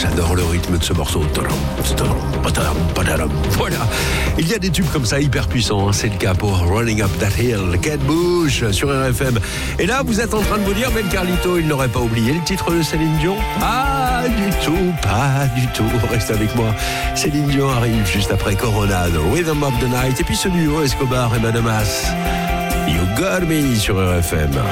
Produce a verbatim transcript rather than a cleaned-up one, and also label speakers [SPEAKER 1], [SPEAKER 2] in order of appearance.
[SPEAKER 1] j'adore le rythme de ce morceau. Voilà, il y a des tubes comme ça hyper puissants, hein. C'est le cas pour Running Up That Hill, Kate Bush sur R F M. Et là, vous êtes en train de vous dire, mais le Carlito, il n'aurait pas oublié le titre de Céline Dion? Ah, du tout, pas du tout. Reste avec moi. Céline Dion arrive juste après Coronado, Rhythm of the Night, et puis ce duo Escobar et Madamas. You Got Me sur R F M.